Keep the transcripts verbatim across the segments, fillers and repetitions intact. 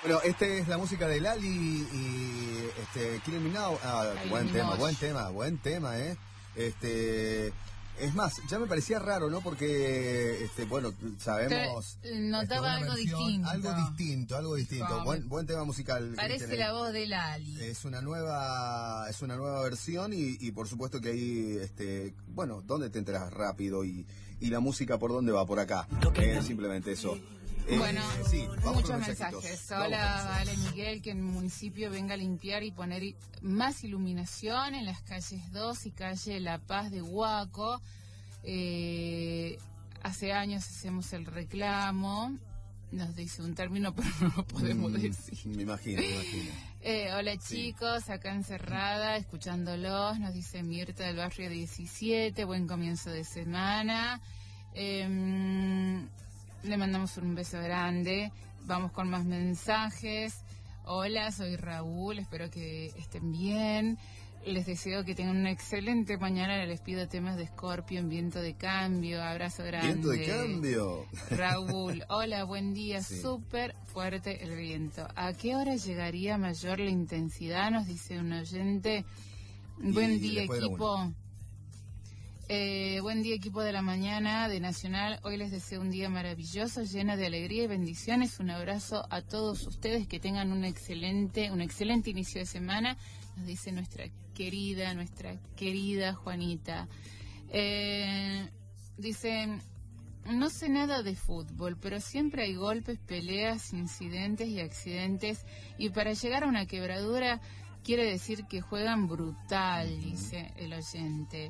Bueno, esta es la música de Lali y este, Killing Me Now. Ah, Ay, buen tema, Mimosh. buen tema, buen tema, ¿eh? Este, es más, ya me parecía raro, ¿no? Porque, este, bueno, sabemos... Te- notaba este, una algo versión, distinto. Algo distinto, algo distinto. Como- Buen, buen tema musical. Parece Cristian. la voz de Lali. Es una nueva, es una nueva versión y, y por supuesto que ahí, este, bueno, ¿dónde te enteras rápido? Y, y la música por dónde va, por acá. Eh, simplemente eso. Eh, Bueno, sí, vamos muchos con los mensajitos. mensajes. Vamos Hola, con los Vale Miguel, que en mi municipio venga a limpiar y poner i- más iluminación en las calles dos y calle La Paz de Huaco. Eh, hace años hacemos el reclamo. Nos dice un término, pero no lo podemos Mm, decir. Me imagino, me imagino. Eh, hola Sí. chicos, acá encerrada, escuchándolos, nos dice Mirta del barrio diecisiete, buen comienzo de semana. Eh, le mandamos un beso grande, vamos con más mensajes. Hola, soy Raúl, espero que estén bien. Les deseo que tengan una excelente mañana, les pido temas de Scorpion, Viento de Cambio, abrazo grande. Viento de cambio. Raúl, hola, buen día, Sí. súper fuerte el viento. ¿A qué hora llegaría mayor la intensidad? Nos dice un oyente. Buen Y día, después de la equipo. Eh, buen día, equipo de la mañana de Nacional. Hoy les deseo un día maravilloso, lleno de alegría y bendiciones. Un abrazo a todos ustedes, que tengan un excelente, un excelente inicio de semana. Nos dice nuestra querida, nuestra querida Juanita. Eh, dicen, no sé nada de fútbol, pero siempre hay golpes, peleas, incidentes y accidentes. Y para llegar a una quebradura quiere decir que juegan brutal, dice el oyente.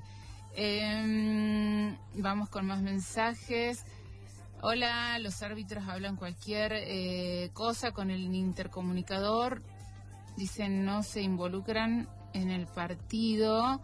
Eh, vamos con más mensajes. Hola, los árbitros hablan cualquier eh, cosa con el intercomunicador. Dicen no se involucran en el partido.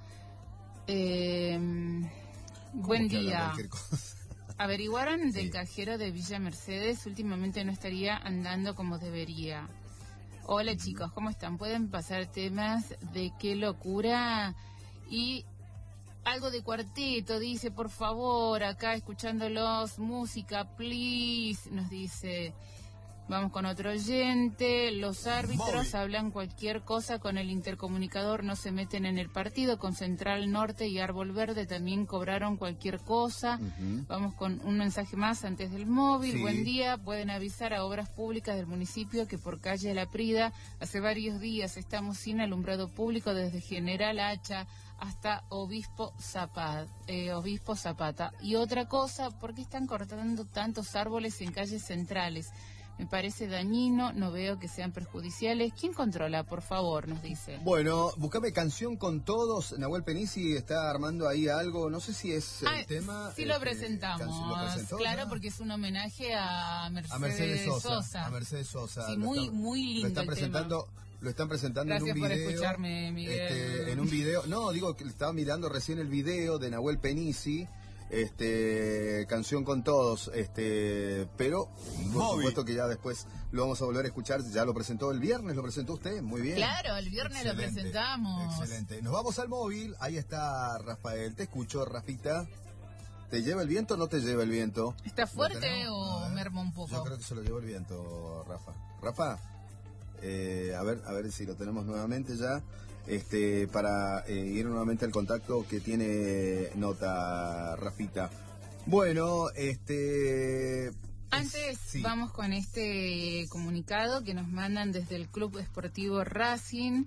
Eh, buen que hablan día. cualquier cosa? Averiguaron del Sí. cajero de Villa Mercedes. Últimamente no estaría andando como debería. Hola chicos, ¿cómo están? ¿Pueden pasar temas de qué locura? Y algo de cuarteto, dice, por favor, acá escuchándolos, música, please, nos dice. Vamos con otro oyente. Los árbitros Móvil. hablan cualquier cosa con el intercomunicador, no se meten en el partido. Con Central Norte y Árbol Verde también cobraron cualquier cosa. Ujú. Vamos con un mensaje más antes del móvil. Sí. Buen día. Pueden avisar a Obras Públicas del municipio que por calle La Prida hace varios días estamos sin alumbrado público desde General Hacha hasta Obispo Zapata. Eh, Obispo Zapata. Y otra cosa, ¿por qué están cortando tantos árboles en calles centrales? Me parece dañino, no veo que sean perjudiciales. ¿Quién controla, por favor? Nos dice. Bueno, buscame Canción con Todos. Nahuel Penisi está armando ahí algo. No sé si es el Ah, tema. sí lo este, presentamos, canción- ¿lo presentó claro, ya? porque es un homenaje a Mercedes, A Mercedes Sosa, Sosa. A Mercedes Sosa. Sí, Lo muy, están- muy lindo Lo están el presentando, lo están presentando Gracias en un por video. escucharme, Miguel. este, en un video. No, digo que estaba mirando recién el video de Nahuel Penisi. Este, Canción con Todos, este, pero por Móvil. supuesto que ya después lo vamos a volver a escuchar. Ya lo presentó el viernes, lo presentó usted, muy bien. Claro, el viernes lo Excelente, presentamos. Excelente. Nos vamos al móvil. Ahí está Rafael. Te escucho, Rafita. ¿Te lleva el viento o no te lleva el viento? ¿Está ¿Lo fuerte tenemos? o A ver. merma un poco? Yo creo que se lo llevó el viento, Rafa. Rafa, eh, a ver, a ver si lo tenemos nuevamente ya. Este, para eh, ir nuevamente al contacto que tiene nota, Rafita. Bueno, este. Antes sí. vamos con este comunicado que nos mandan desde el Club Esportivo Racing.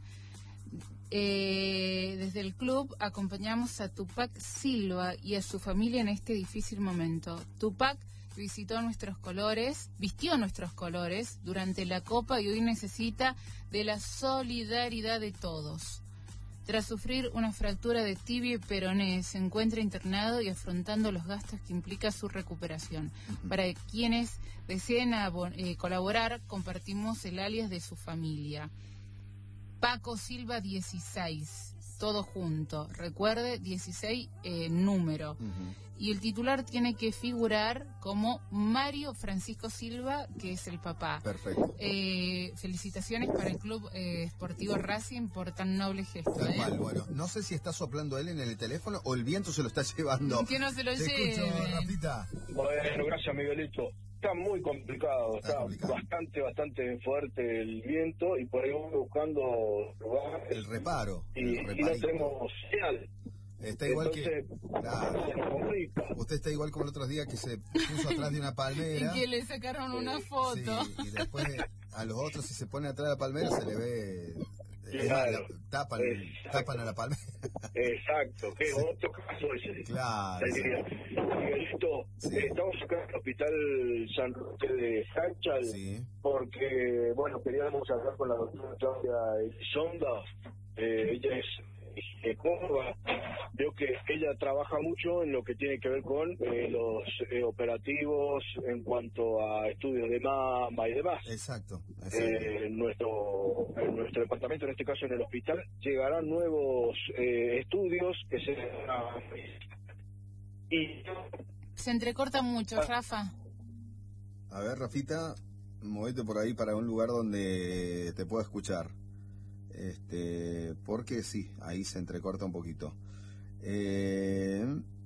Eh, desde el club acompañamos a Tupac Silva y a su familia en este difícil momento. Tupac visitó nuestros colores, vistió nuestros colores durante la Copa y hoy necesita de la solidaridad de todos. Tras sufrir una fractura de tibia y peroné, se encuentra internado y afrontando los gastos que implica su recuperación. Para quienes deseen abo- eh, colaborar, compartimos el alias de su familia. Paco Silva dieciséis, todo junto. Recuerde, dieciséis eh, número. Ujú. Y el titular tiene que figurar como Mario Francisco Silva, que es el papá. Perfecto. Eh, felicitaciones para el Club eh, Esportivo Racing por tan noble gesto. Tal ¿eh? cual, bueno, no sé si está soplando él en el teléfono o el viento se lo está llevando. Que no se lo Te lleve. escucho, Rafita. Bueno, gracias Miguelito. está muy complicado, está, está complicado. bastante, bastante fuerte el viento y por ahí vamos buscando lugares. El reparo. Y, el y no tenemos señal. Está igual Entonces, que... Claro. se nos complica. Usted está igual como el otro día que se puso atrás de una palmera. Y que le sacaron una foto. Sí, y después a los otros, si se pone atrás de la palmera, se le ve... Claro. La, tapan, tapan a la palmera. Exacto, que Sí. otro caso ese. Claro. Sí. Miguelito, Sí. estamos acá en el Hospital San Roque de Hachal, Sí. porque, bueno, queríamos hablar con la doctora Claudia Elizondo. Eh, ella es ginecóloga. Veo que ella trabaja mucho en lo que tiene que ver con eh, los eh, operativos en cuanto a estudios de mama y demás. Exacto. exacto. Eh, en nuestro en nuestro departamento, en este caso en el hospital, llegarán nuevos eh, estudios que se y Se entrecorta mucho, Rafa. A ver, Rafita, movete por ahí para un lugar donde te pueda escuchar. Este, porque sí, ahí se entrecorta un poquito. Eh,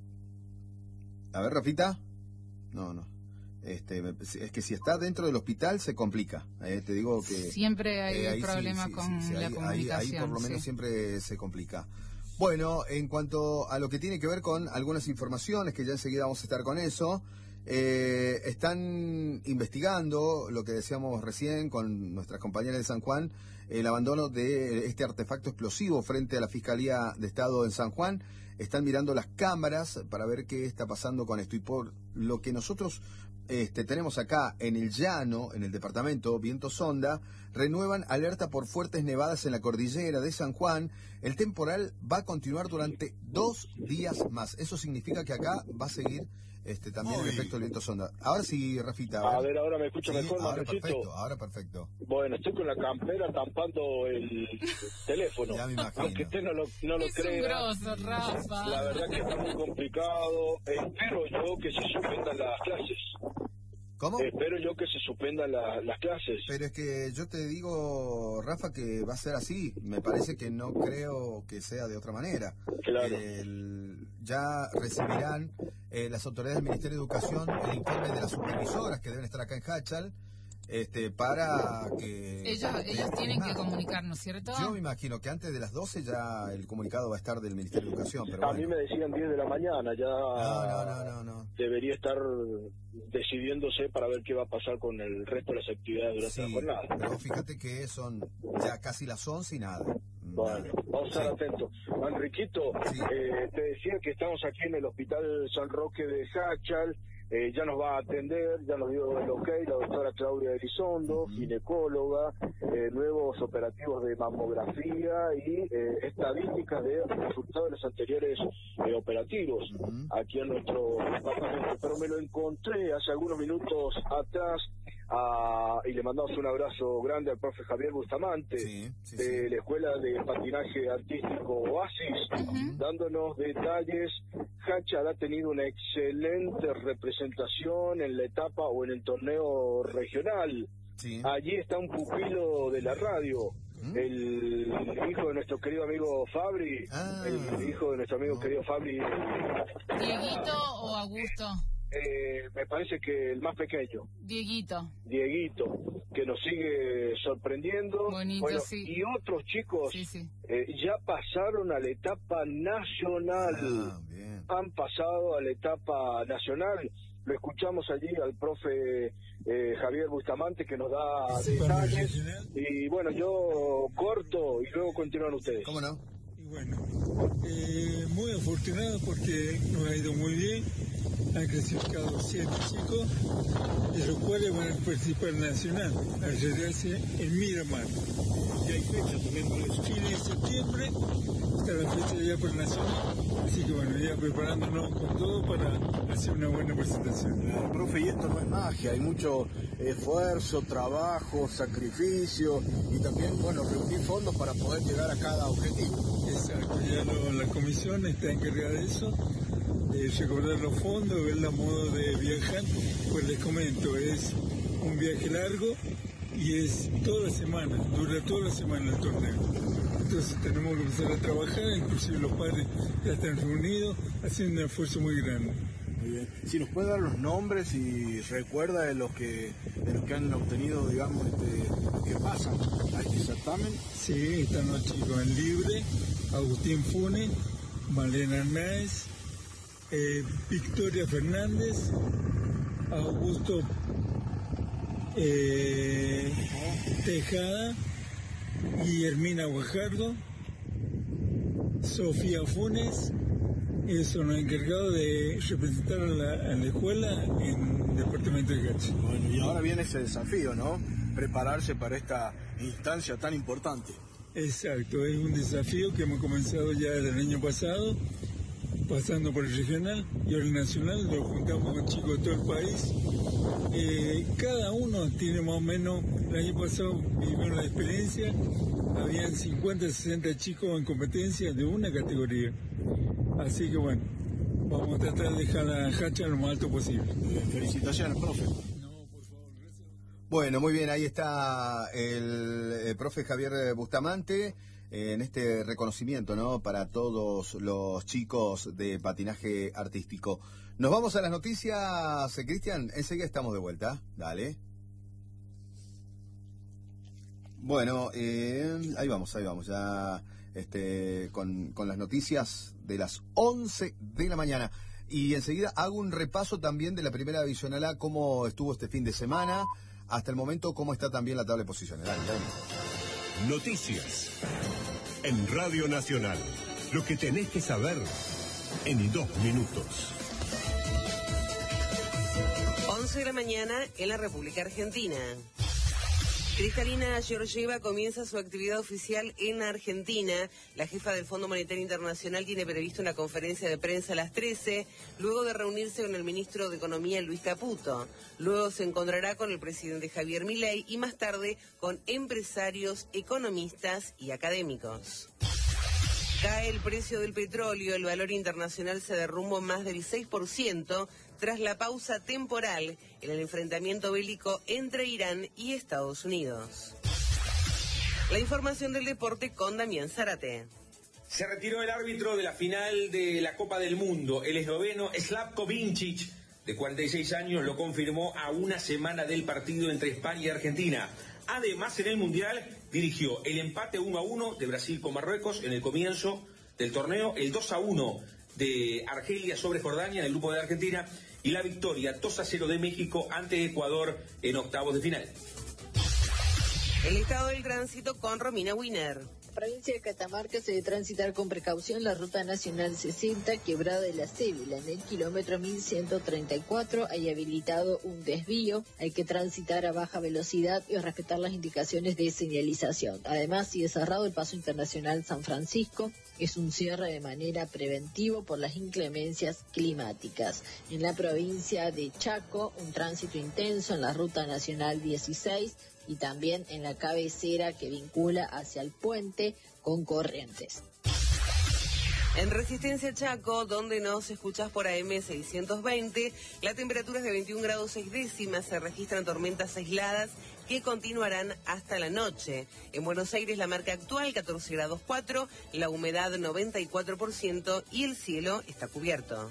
a ver, Rafita. No, no. Este, es que si está dentro del hospital se complica. Eh, te digo que siempre hay eh, problemas sí, sí, con sí, sí, la ahí, comunicación. Ahí, ahí por lo menos sí. siempre se complica. Bueno, en cuanto a lo que tiene que ver con algunas informaciones, que ya enseguida vamos a estar con eso, eh, están investigando lo que decíamos recién con nuestras compañeras de San Juan, el abandono de este artefacto explosivo frente a la Fiscalía de Estado en San Juan. Están mirando las cámaras para ver qué está pasando con esto. Y por lo que nosotros este, tenemos acá en el llano, en el departamento Viento Sonda, renuevan alerta por fuertes nevadas en la cordillera de San Juan. El temporal va a continuar durante dos días más. Eso significa que acá va a seguir este, también Uy. el efecto del viento sonda. Ahora sí, Rafita. A ver, ahora me escucho sí, mejor, ahora Manuelito. perfecto, ahora perfecto. Bueno, estoy con la campera tampando el teléfono. Ya me imagino. Aunque usted no lo, no lo es crea. Un grosso, Rafa. La verdad que está muy complicado. Espero yo que se suspendan las clases. ¿Cómo? Espero yo que se suspendan la, las clases. Pero es que yo te digo, Rafa, que va a ser así. Me parece que no creo que sea de otra manera. Claro. El, ya recibirán eh, las autoridades del Ministerio de Educación el informe de las supervisoras que deben estar acá en Hachal, este, para que... Ellos, ellos tienen que comunicar, ¿no es cierto? Yo me imagino que antes de las doce ya el comunicado va a estar del Ministerio de Educación. Pero a bueno. mí me decían diez de la mañana, ya no, no, no, no, no. debería estar decidiéndose para ver qué va a pasar con el resto de las actividades durante sí, la jornada. Pero fíjate que son ya casi las once y nada. Bueno, nada. vamos a estar sí. atentos. Manriquito, sí. eh, te decía que estamos aquí en el Hospital San Roque de Hachal. Eh, ya nos va a atender, ya nos dio el ok la doctora Claudia Elizondo, uh-huh. ginecóloga, eh, nuevos operativos de mamografía y eh, estadísticas de resultados de los anteriores eh, operativos uh-huh. aquí en nuestro departamento. Pero me lo encontré hace algunos minutos atrás a, y le mandamos un abrazo grande al profe Javier Bustamante sí, sí, de sí. la Escuela de Patinaje Artístico Oasis, uh-huh. dándonos detalles. Hachal ha tenido una excelente representación en la etapa o en el torneo regional. Sí. Allí está un pupilo de la radio, ¿Mm? el hijo de nuestro querido amigo Fabri, ah, el hijo de nuestro amigo no. querido Fabri. ¿Dieguito o Augusto? Eh, me parece que el más pequeño. Dieguito. Dieguito, que nos sigue sorprendiendo. Bonito, bueno, sí. Y otros chicos sí, sí. Eh, ya pasaron a la etapa nacional. Ah, bien. Han pasado a la etapa nacional. Lo escuchamos allí al profe eh, Javier Bustamante que nos da detalles. Y bueno, yo corto y luego continúan ustedes. ¿Cómo no? Y bueno, eh, muy afortunado porque nos ha ido muy bien. Han clasificado siete chicos, de los cuales van a participar nacional, a realizarse en Miramar. Y hay fecha también para eso. Fin de septiembre está la fecha ya para nacional. Así que bueno, ya preparándonos con todo para hacer una buena presentación. Claro, profe, y esto no es magia, hay mucho esfuerzo, trabajo, sacrificio y también, bueno, reunir fondos para poder llegar a cada objetivo. Exacto, ya lo, la comisión está encargada de eso. Eh, recordar los fondos, ver la modo de viajar, pues les comento, es un viaje largo y es toda la semana, dura toda la semana el torneo. Entonces tenemos que empezar a trabajar, inclusive los padres ya están reunidos, haciendo un esfuerzo muy grande. Muy bien. Si nos puede dar los nombres y recuerda de los que de los que han obtenido, digamos, este, que pasan a este certamen. Sí, están los chicos en libre, Agustín Funes, Malena Arnáez, eh, Victoria Fernández, Augusto eh, Tejada, Guillermina Guajardo, Sofía Funes. Ellos son los encargados de representar a la, a la escuela en el departamento de Gachi. Bueno, y ahora viene ese desafío, ¿no? Prepararse para esta instancia tan importante. Exacto, es un desafío que hemos comenzado ya el año pasado, pasando por el regional y el nacional, lo juntamos con chicos de todo el país. Eh, cada uno tiene más o menos, el año pasado vivieron la experiencia, habían cincuenta, sesenta chicos en competencia de una categoría. Así que bueno, vamos a tratar de dejar a Hacha lo más alto posible. Felicitaciones, profe. Bueno, muy bien, ahí está el, el profe Javier Bustamante eh, en este reconocimiento, ¿no? Para todos los chicos de patinaje artístico. Nos vamos a las noticias, eh, Cristian, enseguida estamos de vuelta, dale. Bueno, eh, ahí vamos, ahí vamos, ya este, con, con las noticias de las once de la mañana. Y enseguida hago un repaso también de la primera divisional A, cómo estuvo este fin de semana, hasta el momento cómo está también la tabla de posiciones. Dale, dale. Noticias en Radio Nacional. Lo que tenés que saber en dos minutos. once de la mañana en la República Argentina. Cristalina Georgieva comienza su actividad oficial en Argentina. La jefa del Fondo Monetario Internacional tiene previsto una conferencia de prensa a las trece, luego de reunirse con el ministro de Economía Luis Caputo. Luego se encontrará con el presidente Javier Milei y más tarde con empresarios, economistas y académicos. Cae el precio del petróleo, el valor internacional se derrumbó más del seis por ciento tras la pausa temporal en el enfrentamiento bélico entre Irán y Estados Unidos. La información del deporte con Damián Zárate. Se retiró el árbitro de la final de la Copa del Mundo, el esloveno Slavko Vincic, de cuarenta y seis años, lo confirmó a una semana del partido entre España y Argentina. Además, en el Mundial dirigió el empate uno a uno de Brasil con Marruecos en el comienzo del torneo, el dos a uno de Argelia sobre Jordania en el grupo de Argentina y la victoria dos a cero de México ante Ecuador en octavos de final. El estado del tránsito con Romina Wiener. Provincia de Catamarca se debe transitar con precaución la ruta nacional sesenta, Quebrada de la Célula. En el kilómetro mil ciento treinta y cuatro hay habilitado un desvío. Hay que transitar a baja velocidad y respetar las indicaciones de señalización. Además, sigue cerrado el paso internacional San Francisco. Es un cierre de manera preventiva por las inclemencias climáticas. En la provincia de Chaco, un tránsito intenso en la ruta nacional dieciséis. Y también en la cabecera que vincula hacia el puente con Corrientes. En Resistencia Chaco, donde nos escuchás por A M seiscientos veinte, la temperatura es de veintiún grados seis décimas, se registran tormentas aisladas que continuarán hasta la noche. En Buenos Aires la marca actual catorce grados cuatro, la humedad noventa y cuatro por ciento y el cielo está cubierto.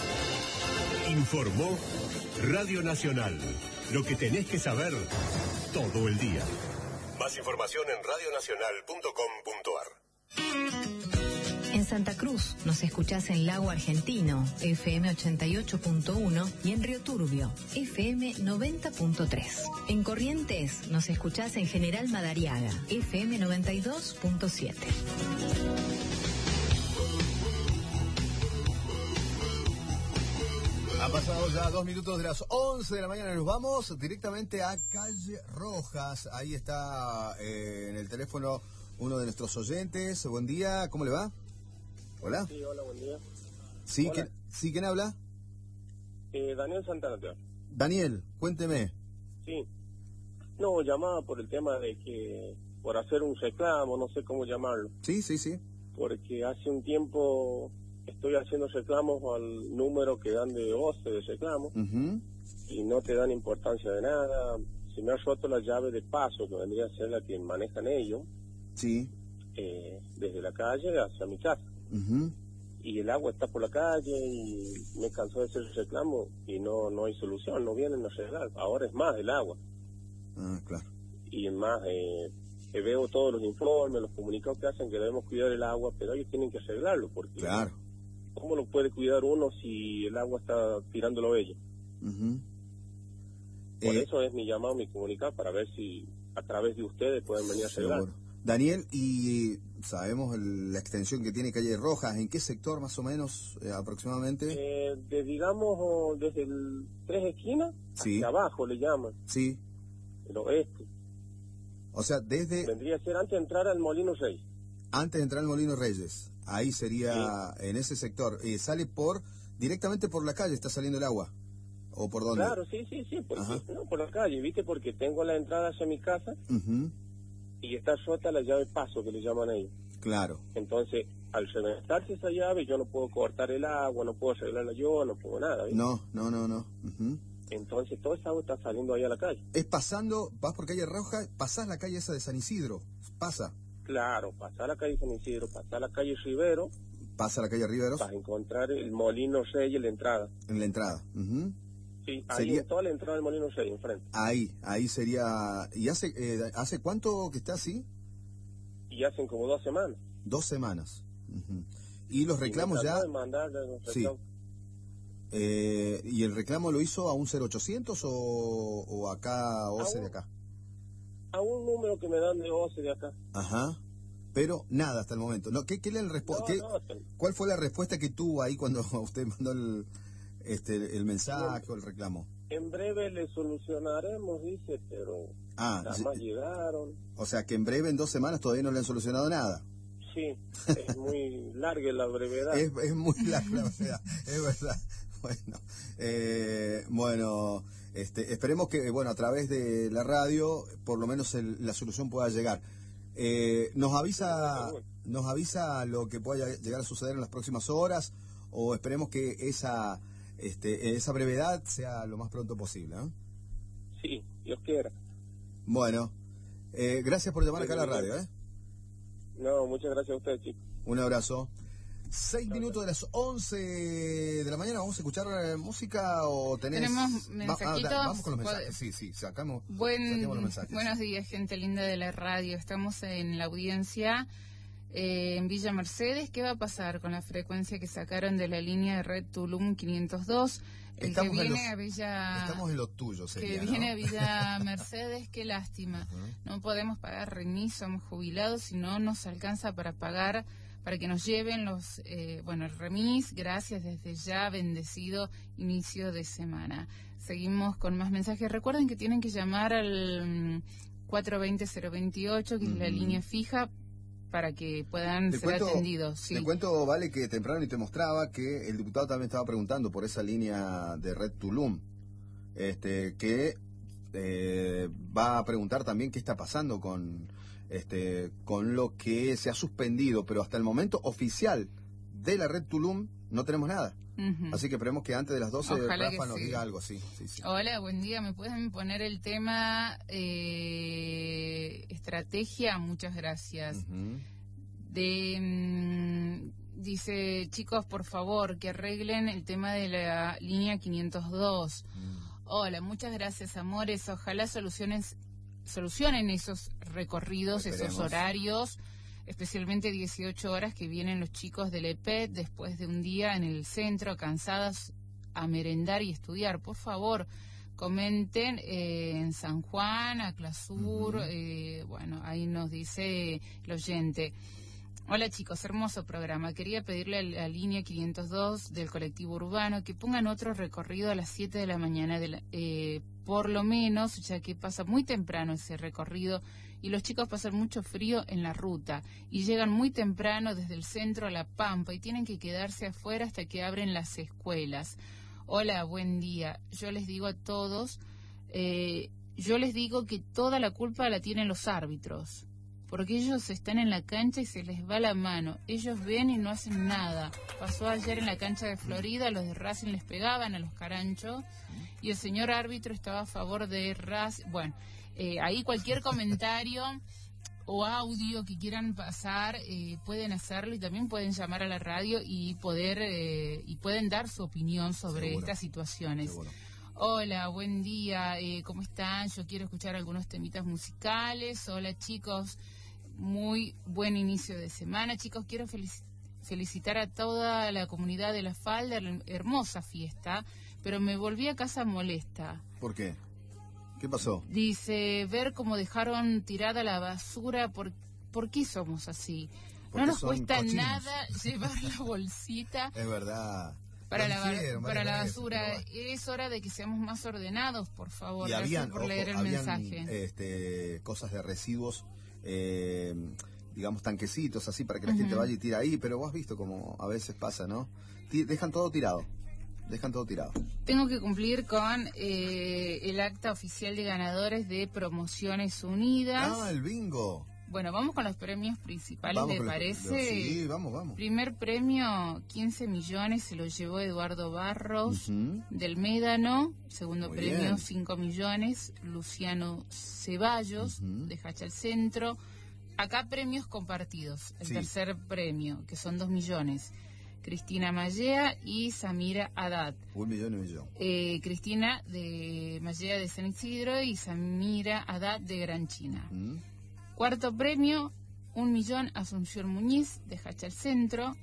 Informó Radio Nacional. Lo que tenés que saber todo el día. Más información en radio nacional punto com punto ar. En Santa Cruz nos escuchás en Lago Argentino, F M ochenta y ocho punto uno, y en Río Turbio, F M noventa punto tres. En Corrientes nos escuchás en General Madariaga, F M noventa y dos punto siete. Han pasado ya dos minutos de las once de la mañana. Nos vamos directamente a Calle Rojas. Ahí está eh, en el teléfono uno de nuestros oyentes. Buen día, ¿cómo le va? Hola. Sí, hola, buen día. Sí, Hola. ¿quién, ¿sí, ¿quién habla? Eh, Daniel Santana. te hablo. Daniel, cuénteme. Sí. No, llamaba por el tema de que, por hacer un reclamo, no sé cómo llamarlo. Sí, sí, sí. Porque hace un tiempo estoy haciendo reclamos al número que dan de voce de reclamo Uh-huh. y no te dan importancia de nada. Se me ha roto la llave de paso, que vendría a ser la que manejan ellos, Sí. eh, desde la calle hacia mi casa. Uh-huh. y el agua está por la calle y me cansó de hacer el reclamo y no no hay solución, no vienen a arreglar. Ahora es más el agua. Ah, claro. Y más, eh, veo todos los informes, los comunicados que hacen que debemos cuidar el agua, pero ellos tienen que arreglarlo, porque claro. ¿cómo lo puede cuidar uno si el agua está tirándolo ellos? Uh-huh. Por eh, eso es mi llamado, mi comunicado, para ver si a través de ustedes pueden venir a arreglar. Seguro. Daniel, y sabemos el, la extensión que tiene Calle Rojas, ¿en qué sector más o menos eh, aproximadamente? Eh, de, digamos, desde el Tres Esquinas, sí. hacia abajo le llaman. Sí. El oeste. O sea, desde... Vendría a ser antes de entrar al Molino Reyes. Antes de entrar al Molino Reyes. Ahí sería, sí. En ese sector. Eh, ¿Sale por, directamente por la calle está saliendo el agua? ¿O por dónde? Claro, sí, sí, sí. Porque, no, por la calle, ¿viste? Porque tengo la entrada hacia mi casa. Uh-huh. Y está rota la llave paso que le llaman ellos. Claro. Entonces, al reventarse esa llave, yo no puedo cortar el agua, no puedo arreglarla yo, no puedo nada. ¿viste? No, no, no, no. Uh-huh. Entonces, toda esa agua está saliendo ahí a la calle. Es pasando, vas por Calle Roja, pasás la calle esa de San Isidro, pasa. Claro, pasar la calle San Isidro, pasar la calle Rivero. Pasa la calle Riveros. Para encontrar el Molino Reyes, la entrada. En la entrada. Uh-huh. Sí, ahí sería... en toda la entrada del Molino Reyes, enfrente. Ahí, ahí sería... ¿Y hace eh, hace cuánto que está así? Y hacen como dos semanas. Dos semanas. Uh-huh. Y los reclamos y ya... De mandar los reclamos. Sí. Eh, ¿Y el reclamo lo hizo a un cero ochocientos o, o acá, O C E de acá? A un número que me dan de O C E de acá. Ajá. Pero nada hasta el momento. No, ¿qué, qué le respo- no, qué, no, ¿Cuál fue la respuesta que tuvo ahí cuando usted mandó el, este, el mensaje o el reclamo? En breve le solucionaremos, dice, pero ah, nada más llegaron. O sea que en breve, en dos semanas, todavía no le han solucionado nada. Sí, es muy larga la brevedad. es, es muy larga la brevedad, es verdad. Bueno, eh, bueno este, esperemos que bueno a través de la radio por lo menos el, la solución pueda llegar. Eh, nos avisa nos avisa lo que pueda llegar a suceder en las próximas horas o esperemos que esa este, esa brevedad sea lo más pronto posible, ¿eh? Sí, Dios quiera. Bueno, eh, gracias por llamar acá a la radio, ¿eh? No, muchas gracias a ustedes, chicos. Un abrazo. Seis minutos de las once de la mañana. ¿Vamos a escuchar eh, música o tenés...? Tenemos mensajitos. Va, ah, vamos con los mensajes, sí, sí, sacamos, Buen, saquemos los mensajes. Buenos días, gente linda de la radio. Estamos en la audiencia eh, en Villa Mercedes. ¿Qué va a pasar con la frecuencia que sacaron de la línea de Red Tulum quinientos dos? El estamos que viene en los, a Villa... Estamos en lo tuyo, sería, Que ¿no? viene a Villa Mercedes, qué lástima. Uh-huh. No podemos pagar remis, somos jubilados y no nos alcanza para pagar... para que nos lleven los, eh, bueno, el remis, gracias desde ya, bendecido inicio de semana. Seguimos con más mensajes. Recuerden que tienen que llamar al cuatro dos cero cero veintiocho, que uh-huh. es la línea fija, para que puedan te ser cuento, atendidos. Sí. Te cuento, Vale, que temprano y te mostraba que el diputado también estaba preguntando por esa línea de Red Tulum, este, que eh, va a preguntar también qué está pasando con... Este, con lo que se ha suspendido, pero hasta el momento oficial de la Red Tulum no tenemos nada. Uh-huh. Así que esperemos que antes de las doce Ojalá Rafa nos sí. diga algo así. Sí, sí. Hola, buen día. ¿Me pueden poner el tema eh, estrategia? Muchas gracias. Uh-huh. De mmm, dice, chicos, por favor, que arreglen el tema de la línea quinientos dos. Uh-huh. Hola, muchas gracias, amores. Ojalá soluciones solucionen esos recorridos, Esperemos. esos horarios, especialmente dieciocho horas que vienen los chicos del E P E T después de un día en el centro, cansadas a merendar y estudiar. Por favor, comenten eh, en San Juan, Aclasur, uh-huh. eh, bueno, ahí nos dice el oyente. Hola chicos, hermoso programa. Quería pedirle a la línea quinientos dos del colectivo urbano que pongan otro recorrido a las siete de la mañana, de la, eh, por lo menos, ya que pasa muy temprano ese recorrido y los chicos pasan mucho frío en la ruta y llegan muy temprano desde el centro a La Pampa y tienen que quedarse afuera hasta que abren las escuelas. Hola, buen día. Yo les digo a todos, eh, yo les digo que toda la culpa la tienen los árbitros. Porque ellos están en la cancha y se les va la mano. Ellos ven y no hacen nada. Pasó ayer en la cancha de Florida, los de Racing les pegaban a los caranchos y el señor árbitro estaba a favor de Racing. Bueno, eh, ahí cualquier comentario o audio que quieran pasar, eh, pueden hacerlo y también pueden llamar a la radio y poder eh, y pueden dar su opinión sobre Seguro. estas situaciones. Seguro. Hola, buen día, eh, ¿cómo están? Yo quiero escuchar algunos temitas musicales. Hola, chicos, muy buen inicio de semana. Chicos, quiero felici- felicitar a toda la comunidad de La Falda, hermosa fiesta, pero me volví a casa molesta. ¿Por qué? ¿Qué pasó? Dice, ver cómo dejaron tirada la basura, ¿por, ¿por qué somos así? No nos cuesta cochinos. nada llevar la bolsita Es verdad. para Lo la, dijeron para varias la veces, basura. pero bueno. Es hora de que seamos más ordenados, por favor. Y Gracias habían, por ojo, leer el habían, mensaje. este, cosas de residuos, eh, digamos tanquecitos así para que la Ujú. gente vaya y tira ahí, pero vos has visto como a veces pasa, ¿no? Ti- dejan todo tirado, dejan todo tirado. Tengo que cumplir con eh, el acta oficial de ganadores de Promociones Unidas. Ah, el bingo. Bueno, vamos con los premios principales, Vamos ¿le con los- parece? Sí, vamos, vamos. Primer premio, quince millones, se lo llevó Eduardo Barros Ujú. del Médano. Segundo Muy premio, bien. cinco millones, Luciano Ceballos Ujú. de Hacha al Centro. Acá premios compartidos. El Sí. tercer premio, que son dos millones, Cristina Mallea y Samira Haddad. Un millón y un millón. Eh, Cristina de Mallea de San Isidro y Samira Haddad de Gran China. ¿Mm? Cuarto premio, un millón, Asunción Muñiz, de Hacha al Centro.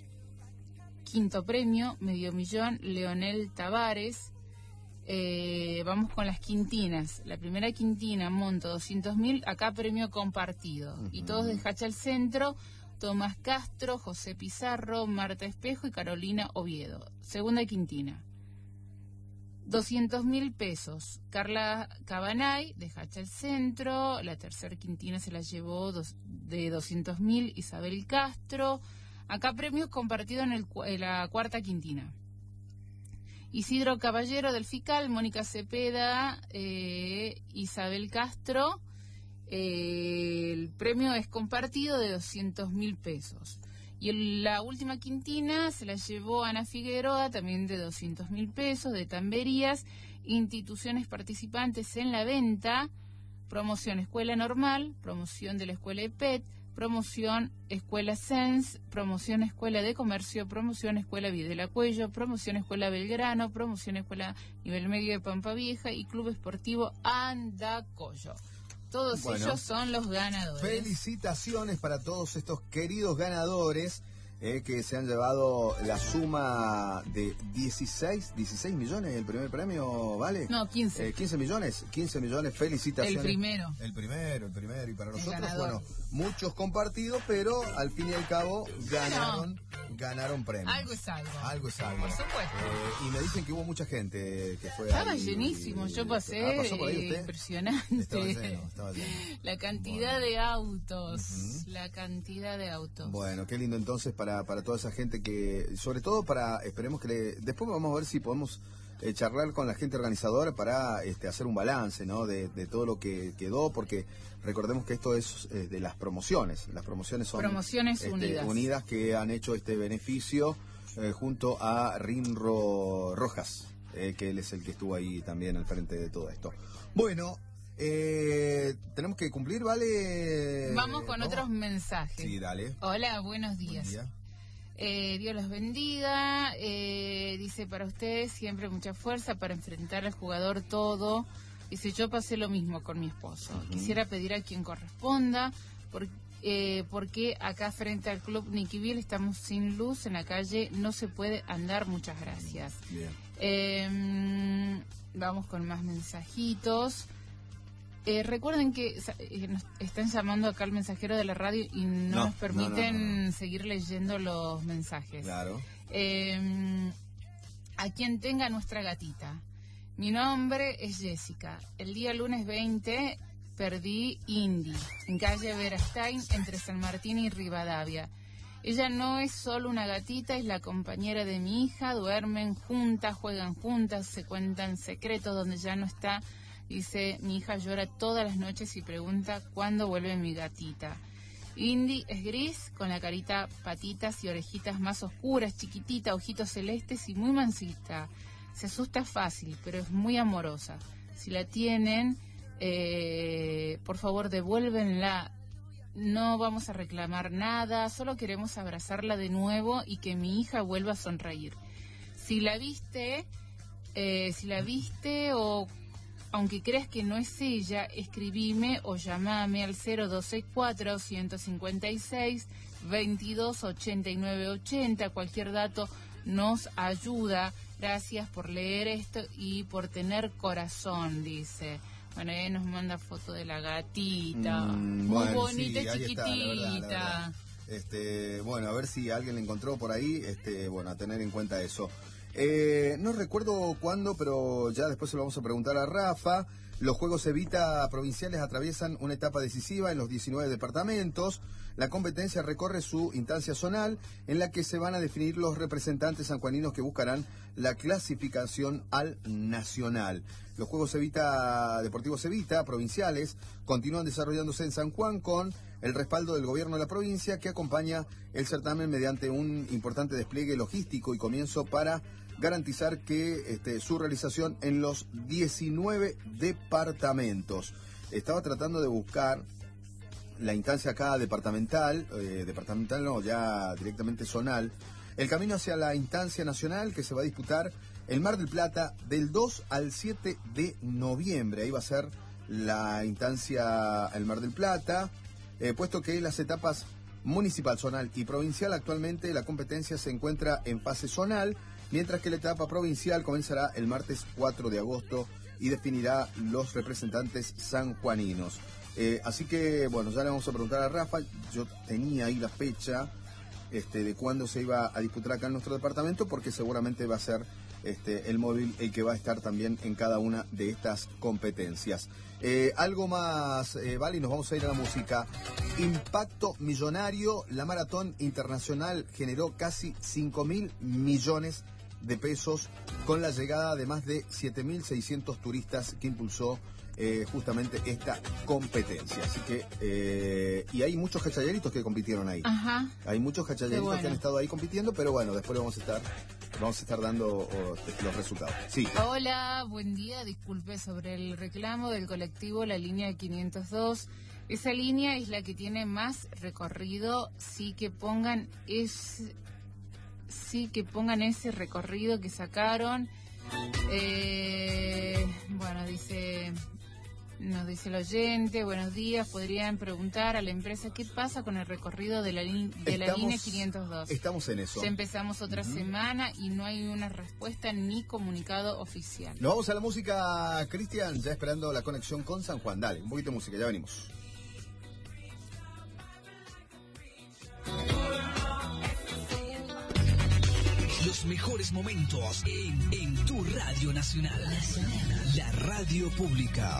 Quinto premio, medio millón, Leonel Tavares. Eh, vamos con las quintinas. La primera quintina, monto doscientos mil, acá premio compartido. Y Ujú. todos de Hacha al Centro, Tomás Castro, José Pizarro, Marta Espejo y Carolina Oviedo. Segunda quintina. doscientos mil pesos. Carla Cabanay, de Hacha al Centro. La tercera quintina se la llevó dos- de doscientos mil, Isabel Castro. Acá premios compartidos en, el cu- en la cuarta quintina. Isidro Caballero del FICAL, Mónica Cepeda, eh, Isabel Castro. Eh, el premio es compartido de doscientos mil pesos. Y el- la última quintina se la llevó Ana Figueroa, también de doscientos mil pesos, de Tamberías. Instituciones participantes en la venta: promoción Escuela Normal, promoción de la Escuela E P E T, promoción Escuela Sense, promoción Escuela de Comercio, promoción Escuela Videla Cuello, promoción Escuela Belgrano, promoción Escuela Nivel Medio de Pampa Vieja y Club Esportivo Andacollo. Todos Bueno. ellos son los ganadores. Felicitaciones para todos estos queridos ganadores eh, que se han llevado la suma de dieciséis, dieciséis millones el primer premio, ¿vale? No, quince. Eh, quince millones, quince millones, felicitaciones. El primero. El primero, el primero. Y para El nosotros, ganador. bueno, muchos compartidos, pero al fin y al cabo ganaron, ganaron premios. Algo es algo. Algo es algo. Por supuesto. Eh, y me dicen que hubo mucha gente que fue Estaba ahí. llenísimo, yo pasé, Ah, ¿pasó por ahí eh, usted? impresionante. Estaba lleno, estaba lleno. La cantidad de autos, la cantidad de autos. Bueno, qué lindo entonces para, para toda esa gente que, sobre todo para, esperemos que le, después vamos a ver si podemos eh, charlar con la gente organizadora para este, hacer un balance, ¿no? De, de todo lo que quedó, porque recordemos que esto es eh, de las promociones, las promociones son Promociones este, Unidas. unidas que han hecho este beneficio eh, junto a Rinro Rojas, eh, que él es el que estuvo ahí también al frente de todo esto. Bueno, eh, tenemos que cumplir, ¿vale? Vamos con ¿No? otros mensajes. Sí, dale. Hola, buenos días. Buen día. Eh, Dios los bendiga. Eh, dice, para ustedes siempre mucha fuerza para enfrentar al jugador todo. Dice, yo pasé lo mismo con mi esposo. Ujú. Quisiera pedir a quien corresponda, por- eh, porque acá frente al club Niquiville estamos sin luz en la calle, no se puede andar. Muchas gracias. Bien. Eh, vamos con más mensajitos. Eh, recuerden que sa- eh, nos están llamando acá al mensajero de la radio y no, No, nos permiten no, no, seguir leyendo los mensajes. Claro. Eh, a quien tenga nuestra gatita. Mi nombre es Jessica. El día lunes veinte perdí Indy en calle Verastain entre San Martín y Rivadavia. Ella no es solo una gatita, es la compañera de mi hija. Duermen juntas, juegan juntas, se cuentan secretos donde ya no está. Dice, mi hija llora todas las noches y pregunta cuándo vuelve mi gatita. Indy es gris, con la carita, patitas y orejitas más oscuras, chiquitita, ojitos celestes y muy mansita. Se asusta fácil, pero es muy amorosa. Si la tienen, eh, por favor, devuélvenla. no vamos a reclamar nada, solo queremos abrazarla de nuevo y que mi hija vuelva a sonreír. Si la viste, eh, si la viste o aunque creas que no es ella, escribime o llamame al cero dos seis cuatro, ciento cincuenta y seis, veintidós ochenta y nueve ochenta. Cualquier dato nos ayuda. Gracias por leer esto y por tener corazón, dice. Bueno, ella nos manda foto de la gatita. Mm, Muy bueno, bonita, sí, ahí chiquitita. está, la verdad, la verdad. Este, bueno, a ver si alguien la encontró por ahí. Este, bueno, a tener en cuenta eso. Eh, no recuerdo cuándo, pero ya después se lo vamos a preguntar a Rafa. Los Juegos Evita provinciales atraviesan una etapa decisiva en los diecinueve departamentos. La competencia recorre su instancia zonal, en la que se van a definir los representantes sanjuaninos que buscarán la clasificación al nacional. Los Juegos Evita, Deportivos Evita provinciales continúan desarrollándose en San Juan con el respaldo del gobierno de la provincia, que acompaña el certamen mediante un importante despliegue logístico y comienzo para garantizar que este, su realización en los diecinueve departamentos. Estaba tratando de buscar la instancia acá departamental, eh, departamental no, ya directamente zonal, el camino hacia la instancia nacional que se va a disputar en Mar del Plata del dos al siete de noviembre. Ahí va a ser la instancia el Mar del Plata, eh, puesto que las etapas municipal, zonal y provincial, actualmente la competencia se encuentra en fase zonal, mientras que la etapa provincial comenzará el martes cuatro de agosto y definirá los representantes sanjuaninos. Eh, así que, bueno, ya le vamos a preguntar a Rafa. Yo tenía ahí la fecha este, de cuándo se iba a disputar acá en nuestro departamento, porque seguramente va a ser este, el móvil el que va a estar también en cada una de estas competencias. Eh, algo más, eh, vale, y nos vamos a ir a la música. Impacto millonario. La maratón internacional generó casi cinco mil millones de pesos con la llegada de más de siete mil seiscientos turistas que impulsó eh, justamente esta competencia. Así que, eh, y hay muchos cachalleritos que compitieron ahí. Ajá. Hay muchos cachalleritos bueno. que han estado ahí compitiendo, pero bueno, después vamos a estar, vamos a estar dando oh, los resultados. Sí. Hola, buen día. Disculpe sobre el reclamo del colectivo La Línea quinientos dos. Esa línea es la que tiene más recorrido. Sí que pongan ese, sí que pongan ese recorrido que sacaron. Eh, bueno, dice, nos dice el oyente, buenos días, podrían preguntar a la empresa qué pasa con el recorrido de la, de la Estamos, línea quinientos dos. Estamos en eso. Ya empezamos otra Uh-huh. semana y no hay una respuesta ni comunicado oficial. Nos vamos a la música, Cristian, ya esperando la conexión con San Juan. Dale, un poquito de música, ya venimos. Los mejores momentos en, en tu Radio Nacional. Nacional. La radio pública.